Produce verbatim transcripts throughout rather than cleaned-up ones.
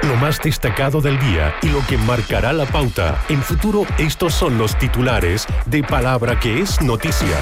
lo más destacado del día y lo que marcará la pauta. En Futuro, estos son los titulares de Palabra que es noticia.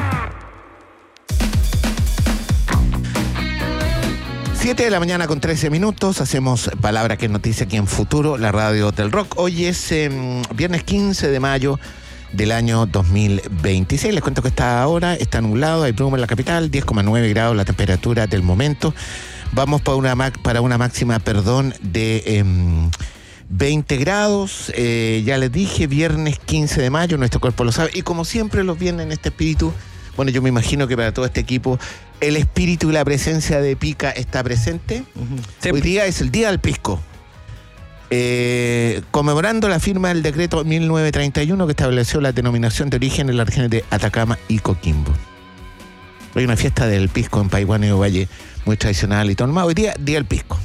siete de la mañana con trece minutos, hacemos Palabra que es noticia aquí en Futuro, la radio del rock. Hoy es eh, viernes quince de mayo del año dos mil veintiséis. Les cuento que está ahora, está nublado, hay bruma en la capital, diez coma nueve grados la temperatura del momento. Vamos para una, para una máxima, perdón, de eh, veinte grados. Eh, ya les dije, viernes quince de mayo, nuestro cuerpo lo sabe. Y como siempre los viernes en este espíritu, bueno, yo me imagino que para todo este equipo el espíritu y la presencia de Pica está presente. Uh-huh. Hoy día es el Día del Pisco. Eh, conmemorando la firma del decreto mil novecientos treinta y uno que estableció la denominación de origen en las regiones de Atacama y Coquimbo. Hay una fiesta del pisco en Paihuano y Ovalle muy tradicional y todo más. Hoy día, Día del Pisco.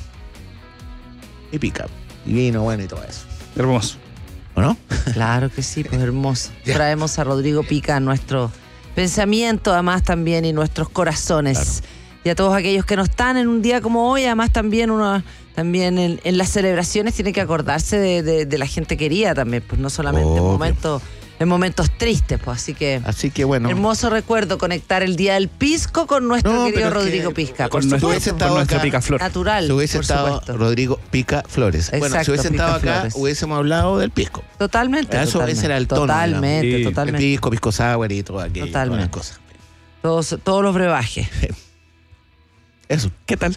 Y pica, y vino, bueno, y todo eso. Hermoso. ¿O no? Claro que sí, pues hermoso. Traemos a Rodrigo Pica a nuestro pensamiento, además también, y nuestros corazones. Claro. Y a todos aquellos que no están en un día como hoy, además también uno también en, en las celebraciones tiene que acordarse de, de, de la gente querida también, pues no solamente en momentos, en momentos tristes, pues así que así que bueno. Hermoso recuerdo conectar el Día del Pisco con nuestro no, querido Rodrigo Pisca. Con, por nuestro, con nuestro Pica Flor. Natural. Si hubiese por estado supuesto. Rodrigo Pica Flores. Exacto, bueno, si hubiese estado acá, Flores. hubiésemos hablado del pisco. Totalmente. Eso, totalmente ese era el tono. Totalmente, sí. totalmente. El pisco, pisco sour y todo aquello. Totalmente. Todas las cosas. Todos, todos los brebajes. Eso, ¿qué tal?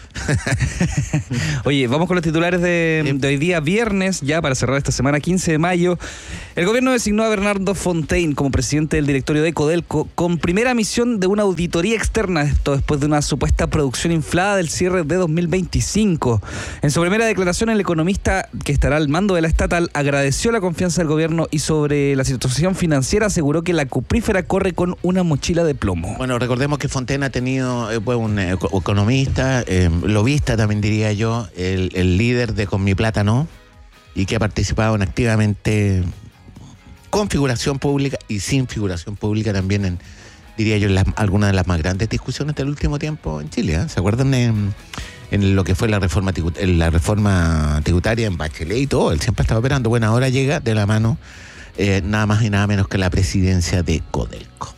Oye, vamos con los titulares de, de hoy día viernes, ya para cerrar esta semana, quince de mayo. El gobierno designó a Bernardo Fontaine como presidente del directorio de Codelco con primera misión de una auditoría externa, esto después de una supuesta producción inflada del cierre de dos mil veinticinco. En su primera declaración, el economista que estará al mando de la estatal agradeció la confianza del gobierno y sobre la situación financiera aseguró que la cuprífera corre con una mochila de plomo. Bueno, recordemos que Fontaine ha tenido eh, pues, un eh, economista, Eh, lobista también diría yo, el, el líder de Con Mi Plata No, y que ha participado en activamente con figuración pública y sin figuración pública también en, diría yo, en las, algunas de las más grandes discusiones del último tiempo en Chile. ¿eh? ¿Se acuerdan en, en lo que fue la reforma, en la reforma tributaria en Bachelet y todo? Él siempre estaba operando. Bueno, ahora llega de la mano eh, nada más y nada menos que la presidencia de Codelco.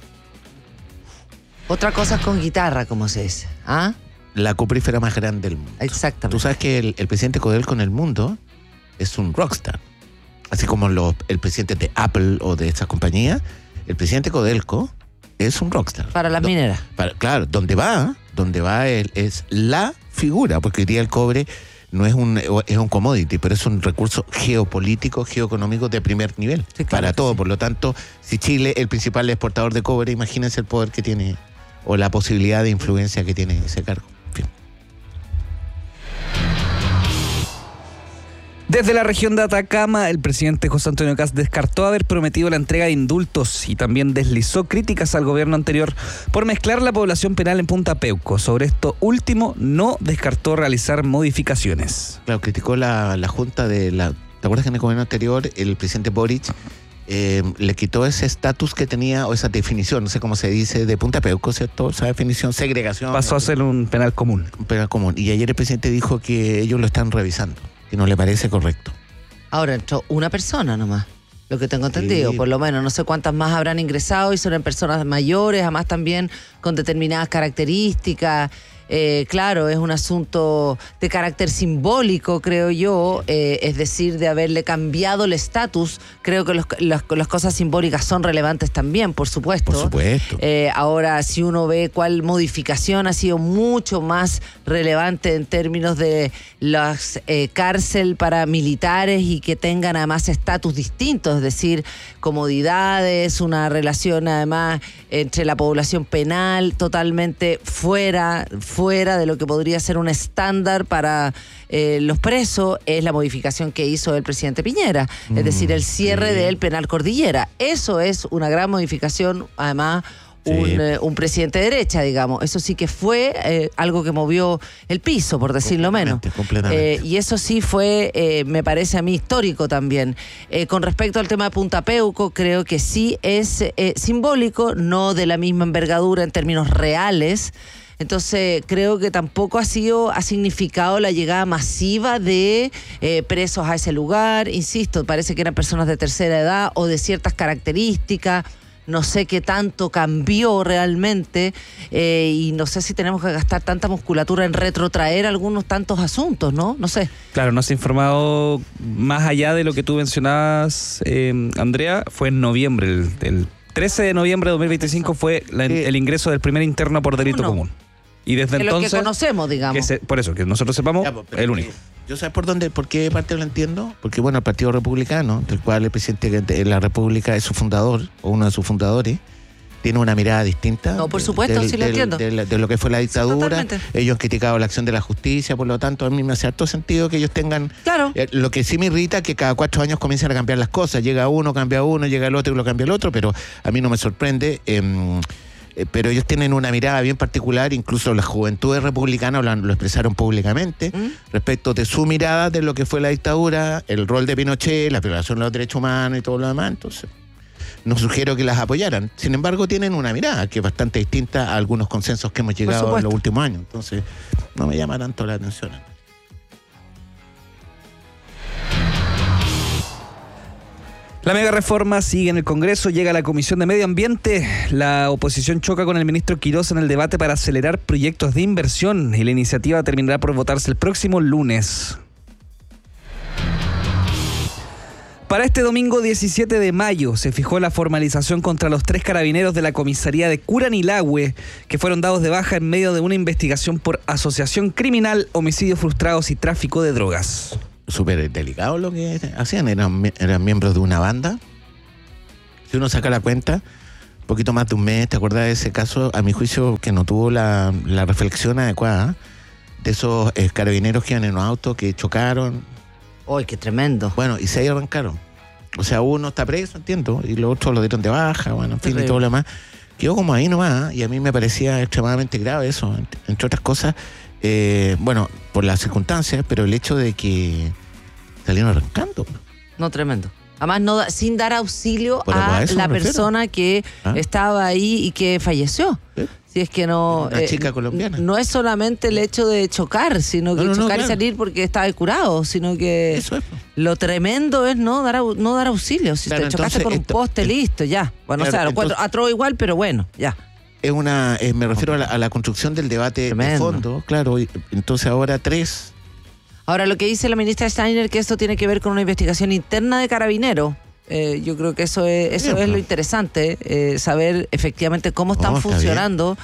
Otra cosa con guitarra, como se dice. ¿Ah? La cuprífera más grande del mundo. Exactamente. Tú sabes que el, el presidente Codelco en el mundo es un rockstar. Así como los, el presidente de Apple o de esta compañía, el presidente Codelco es un rockstar. Para las Do, mineras. Para, claro, donde va, donde va él es la figura, porque hoy día el cobre no es un, es un commodity, pero es un recurso geopolítico, geoeconómico de primer nivel. Sí, claro, para todo. Sí. Por lo tanto, si Chile es el principal exportador de cobre, imagínense el poder que tiene o la posibilidad de influencia que tiene ese cargo. Desde la región de Atacama, el presidente José Antonio Kast descartó haber prometido la entrega de indultos y también deslizó críticas al gobierno anterior por mezclar la población penal en Punta Peuco. Sobre esto último, no descartó realizar modificaciones. Claro, criticó la, la junta de la... ¿Te acuerdas que en el gobierno anterior el presidente Boric eh, le quitó ese estatus que tenía, o esa definición, no sé cómo se dice, de Punta Peuco, ¿cierto? Esa definición, segregación. Pasó a ser un penal común. Un penal común. Y ayer el presidente dijo que ellos lo están revisando. Que no le parece correcto. Ahora entró una persona nomás, lo que tengo entendido, sí. Por lo menos, no sé cuántas más habrán ingresado y son personas mayores, además también con determinadas características. Eh, claro, es un asunto de carácter simbólico, creo yo, eh, es decir, de haberle cambiado el estatus. Creo que los, las, las cosas simbólicas son relevantes también, por supuesto. Por supuesto. Eh, ahora, si uno ve cuál modificación ha sido mucho más relevante en términos de las eh, cárcel para militares y que tengan además estatus distintos, es decir, comodidades, una relación además entre la población penal totalmente fuera fuera de lo que podría ser un estándar para eh, los presos, es la modificación que hizo el presidente Piñera, mm, es decir, el cierre sí. del penal Cordillera. Eso es una gran modificación, además sí. un, eh, un presidente de derecha, digamos. Eso sí que fue eh, algo que movió el piso, por decirlo menos. Completamente. Eh, y eso sí fue, eh, me parece a mí, histórico también. Eh, con respecto al tema de Punta Peuco, creo que sí es eh, simbólico, no de la misma envergadura en términos reales, Entonces creo que tampoco ha sido, ha significado la llegada masiva de eh, presos a ese lugar. Insisto, parece que eran personas de tercera edad o de ciertas características. No sé qué tanto cambió realmente eh, y no sé si tenemos que gastar tanta musculatura en retrotraer algunos tantos asuntos, ¿no? No sé. Claro, no se ha informado más allá de lo que tú mencionabas, eh, Andrea. Fue en noviembre, el, el trece de noviembre de dos mil veinticinco fue la, el ingreso del primer interno por delito Uno. común. Y desde que entonces... Lo que conocemos, digamos. Que se, por eso, que nosotros sepamos, Ya, pues, pero el que- único. Yo sé por dónde, por qué parte lo entiendo. Porque, bueno, el Partido Republicano, del cual el presidente de la República es su fundador, o uno de sus fundadores, tiene una mirada distinta. No, por supuesto, del- sí lo del- entiendo. del- De, lo que fue la dictadura. totalmente. Ellos han criticado la acción de la justicia, por lo tanto, a mí me hace harto sentido que ellos tengan... Claro. Eh, lo que sí me irrita es que cada cuatro años comiencen a cambiar las cosas. Llega uno, cambia uno, llega el otro y lo cambia el otro, pero a mí no me sorprende. eh, eh, pero ellos tienen una mirada bien particular, incluso las juventudes republicanas lo, lo expresaron públicamente, ¿Mm? respecto de su mirada de lo que fue la dictadura, el rol de Pinochet, la violación de los derechos humanos y todo lo demás. Entonces, no sugiero que las apoyaran. Sin embargo, tienen una mirada que es bastante distinta a algunos consensos que hemos llegado en supuesto. los últimos años. Entonces, no me llama tanto la atención. La mega reforma sigue en el Congreso, llega a la Comisión de Medio Ambiente. La oposición choca con el ministro Quirós en el debate para acelerar proyectos de inversión y la iniciativa terminará por votarse el próximo lunes. Para este domingo diecisiete de mayo se fijó la formalización contra los tres carabineros de la comisaría de Curanilahue que fueron dados de baja en medio de una investigación por asociación criminal, homicidios frustrados y tráfico de drogas. Súper delicado lo que hacían, eran, eran miembros de una banda. Si uno saca la cuenta, un poquito más de un mes, ¿te acuerdas de ese caso? A mi juicio, que no tuvo la, la reflexión adecuada de esos eh, carabineros que iban en un auto, que chocaron, ¡Ay, qué tremendo! bueno, y seis arrancaron. O sea, uno está preso, entiendo, y los otros lo dieron de baja, bueno, en fin, Terrible. y todo lo demás. Quedó como ahí nomás, y a mí me parecía extremadamente grave eso, entre otras cosas. Eh, bueno, por las circunstancias, pero el hecho de que salieron arrancando. No, tremendo. Además, no da- sin dar auxilio Pero a a eso la me refiero. persona que ¿Ah? estaba ahí y que falleció. ¿Eh? Si es que no... Una chica colombiana. No es solamente el hecho de chocar, sino que No, no, no, chocar claro. y salir porque estaba curado, sino que Eso es. lo tremendo es no dar au- no dar auxilio. Si Claro, te chocaste entonces, con un esto- poste, eh, listo, ya. Bueno, claro, o sea, los entonces- cuatro, atroz igual, pero bueno, ya. Es una, eh, me refiero a la, a la construcción del debate de Tremendo. fondo, claro. y- entonces ahora tres. Ahora, lo que dice la ministra Steiner, que esto tiene que ver con una investigación interna de Carabineros. Eh, yo creo que eso es, eso Bien, es lo pues. interesante, eh, saber efectivamente cómo están Oh, está funcionando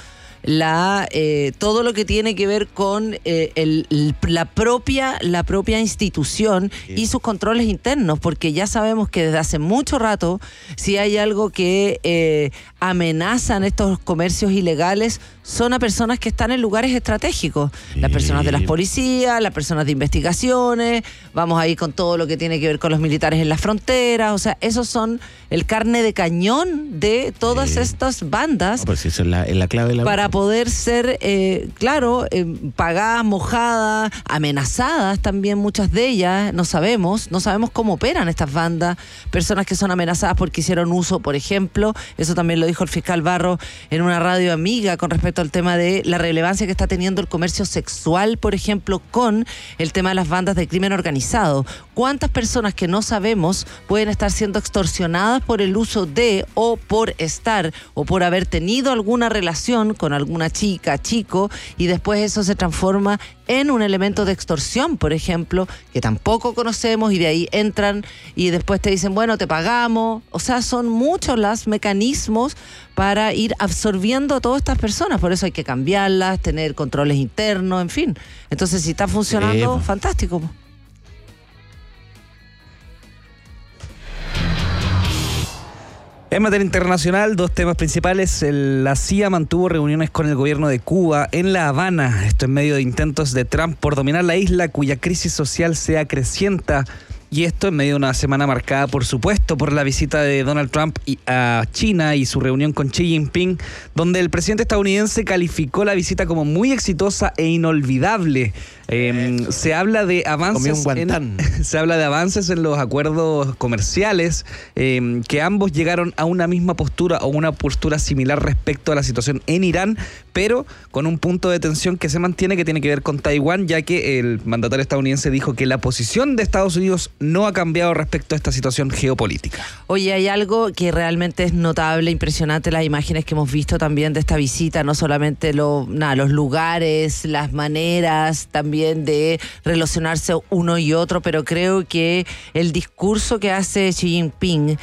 la eh, todo lo que tiene que ver con eh, el, el- la propia la propia institución Sí. y sus controles internos, porque ya sabemos que desde hace mucho rato, si hay algo que eh, amenazan estos comercios ilegales, son a personas que están en lugares estratégicos, las Sí. personas de las policías, las personas de investigaciones, vamos ahí con todo lo que tiene que ver con los militares en las fronteras, o sea, esos son el carne de cañón de todas Sí. estas bandas No, pues eso es la, es la clave de la. para poder ser, eh, claro, eh, pagadas, mojadas, amenazadas también muchas de ellas, no sabemos, no sabemos cómo operan estas bandas, personas que son amenazadas porque hicieron uso, por ejemplo, eso también lo dijo el fiscal Barro en una radio amiga con respecto al tema de la relevancia que está teniendo el comercio sexual, por ejemplo, con el tema de las bandas de crimen organizado. ¿Cuántas personas que no sabemos pueden estar siendo extorsionadas por el uso de o por estar o por haber tenido alguna relación con alguna chica, chico, y después eso se transforma en un elemento de extorsión, por ejemplo, que tampoco conocemos y de ahí entran y después te dicen, bueno, te pagamos? O sea, son muchos los mecanismos para ir absorbiendo a todas estas personas, por eso hay que cambiarlas, tener controles internos, en fin. Entonces, si está funcionando, Sí. fantástico. En materia internacional, dos temas principales. El- La C I A mantuvo reuniones con el gobierno de Cuba en La Habana. Esto en medio de intentos de Trump por dominar la isla, cuya crisis social se acrecienta. Y esto en medio de una semana marcada, por supuesto, por la visita de Donald Trump y- a China y su reunión con Xi Jinping, donde el presidente estadounidense calificó la visita como muy exitosa e inolvidable. Eh, se habla de Comió avances un guantán. en... se habla de avances en los acuerdos comerciales, eh, que ambos llegaron a una misma postura o una postura similar respecto a la situación en Irán, pero con un punto de tensión que se mantiene, que tiene que ver con Taiwán, ya que el mandatario estadounidense dijo que la posición de Estados Unidos no ha cambiado respecto a esta situación geopolítica. Oye, hay algo que realmente es notable, impresionante, las imágenes que hemos visto también de esta visita, no solamente lo, nada, los lugares, las maneras también de relacionarse uno y otro, pero creo que el discurso que hace Xi Jinping,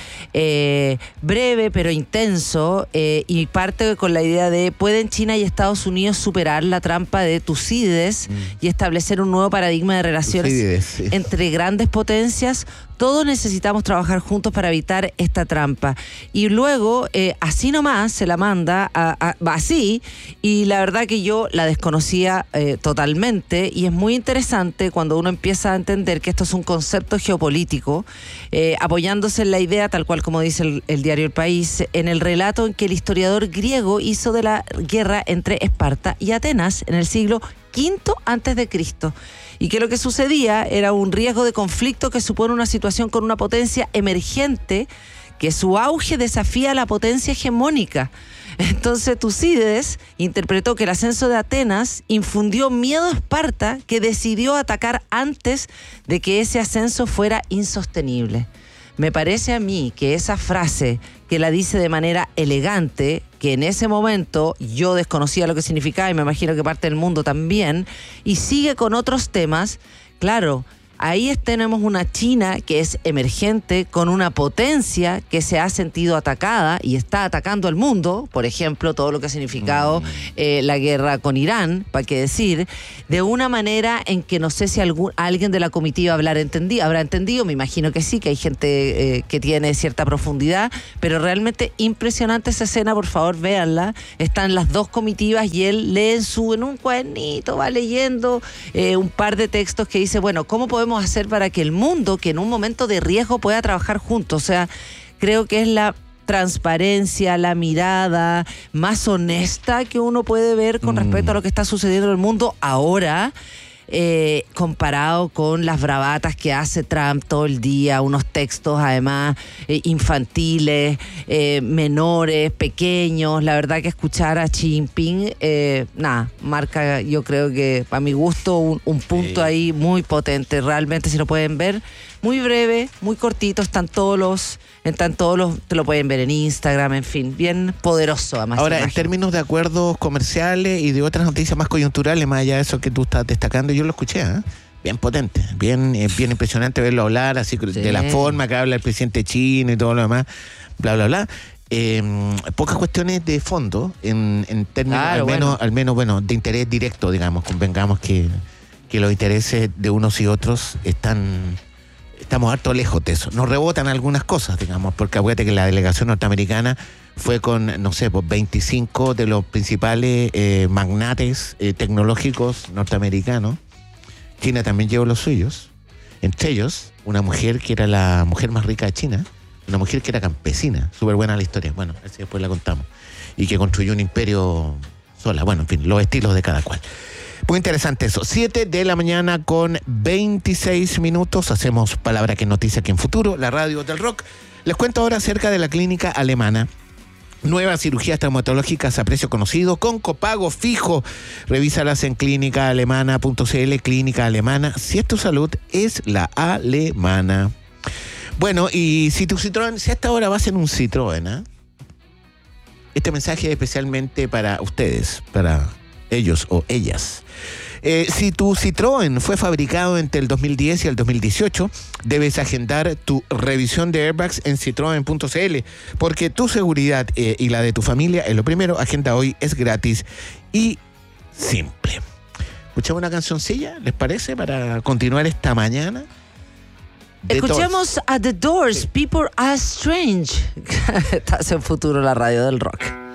eh, breve pero intenso, eh, y parte con la idea de ¿pueden China y Estados Unidos superar la trampa de Tucídides mm. y establecer un nuevo paradigma de relaciones Tucídides, sí. entre grandes potencias? Todos necesitamos trabajar juntos para evitar esta trampa. Y luego, eh, así nomás, se la manda a, a, así, y la verdad que yo la desconocía eh, totalmente, y es muy interesante cuando uno empieza a entender que esto es un concepto geopolítico, eh, apoyándose en la idea, tal cual como dice el, el diario El País, en el relato en que el historiador griego hizo de la guerra entre Esparta y Atenas en el siglo quinto antes de Cristo. Y que lo que sucedía era un riesgo de conflicto que supone una situación con una potencia emergente, que su auge desafía a la potencia hegemónica. Entonces Tucídides interpretó que el ascenso de Atenas infundió miedo a Esparta, que decidió atacar antes de que ese ascenso fuera insostenible. Me parece a mí que esa frase, que la dice de manera elegante, que en ese momento yo desconocía lo que significaba y me imagino que parte del mundo también, y sigue con otros temas, claro, ahí tenemos una China que es emergente, con una potencia que se ha sentido atacada y está atacando al mundo, por ejemplo, todo lo que ha significado mm. eh, la guerra con Irán, para qué decir, de una manera en que no sé si algún, alguien de la comitiva habrá entendido, habrá entendido, me imagino que sí, que hay gente eh, que tiene cierta profundidad, pero realmente impresionante esa escena, por favor, véanla. Están las dos comitivas y él lee en, su, en un cuadernito, va leyendo eh, un par de textos que dice, bueno, ¿cómo podemos hacer para que el mundo, que en un momento de riesgo pueda trabajar juntos? O sea, creo que es la transparencia, la mirada más honesta que uno puede ver con mm. respecto a lo que está sucediendo en el mundo ahora, eh, comparado con las bravatas que hace Trump todo el día, unos textos además eh, infantiles, eh, menores, pequeños. La verdad que escuchar a Xi Jinping, eh, nada, marca, yo creo que para mi gusto un, un punto sí. ahí muy potente. Realmente, si lo pueden ver, muy breve, muy cortito, están todos los, están todos los, te lo pueden ver en Instagram, en fin, bien poderoso además. Ahora, en términos de acuerdos comerciales y de otras noticias más coyunturales, más allá de eso que tú estás destacando, yo lo escuché, ¿eh? Bien potente, bien, eh, bien impresionante verlo hablar, así sí. de la forma que habla el presidente chino y todo lo demás, bla, bla, bla. Eh, pocas cuestiones de fondo, en, en términos, claro, al menos, bueno. al menos, bueno, de interés directo, digamos, convengamos que, que los intereses de unos y otros están... Estamos harto lejos de eso. Nos rebotan algunas cosas, digamos, porque acuérdate que la delegación norteamericana fue con, no sé, pues veinticinco de los principales eh, magnates eh, tecnológicos norteamericanos. China también llevó los suyos. Entre ellos, una mujer que era la mujer más rica de China, una mujer que era campesina. Súper buena la historia. Bueno, así después la contamos. Y que construyó un imperio sola. Bueno, en fin, los estilos de cada cual. Muy interesante eso. siete de la mañana con veintiséis minutos. Hacemos Palabra que Noticia aquí en Futuro, la radio del rock. Les cuento ahora acerca de la clínica alemana. Nuevas cirugías traumatológicas a precio conocido con copago fijo. Revísalas en clínica alemana punto c l, Clínica Alemana. Si es tu salud, es la alemana. Bueno, y si tu Citroën, si hasta ahora vas en un Citroën, ¿eh? Este mensaje es especialmente para ustedes, para ellos o ellas. Eh, si tu Citroën fue fabricado entre el dos mil diez y el dos mil dieciocho, debes agendar tu revisión de airbags en citroen punto c l, porque tu seguridad eh, y la de tu familia es lo primero. Agenda hoy, es gratis y simple. ¿Escuchamos una cancioncilla, les parece, para continuar esta mañana? The Escuchemos Doors. a The Doors, sí. People Are Strange. Estás en Futuro, la radio del rock.